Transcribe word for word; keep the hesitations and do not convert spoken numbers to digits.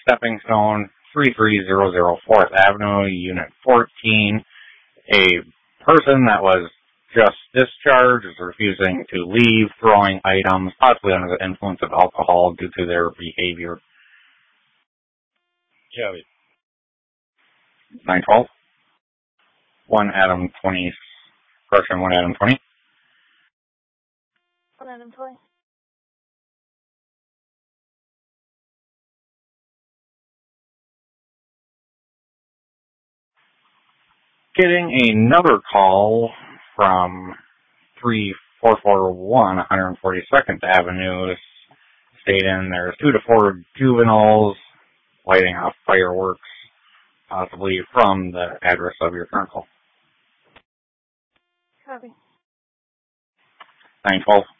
Stepping Stone, three three zero zero fourth Avenue, Unit fourteen. A person that was just discharged is refusing to leave, throwing items, possibly under the influence of alcohol due to their behavior. Kelly. nine twelve. one Adam twenty. Correction, one Adam twenty. one Adam twenty. Getting another call from three four four one one forty-second Avenue stating there's two to four juveniles lighting off fireworks, possibly from the address of your current call. Copy. nine twelve.